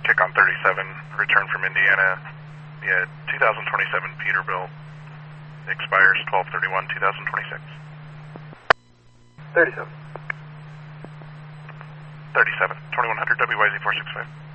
kick on 37, return from Indiana. Yeah, 2027 Peterbilt expires 12/31/2026. 37. 37, 2100 WYZ 465.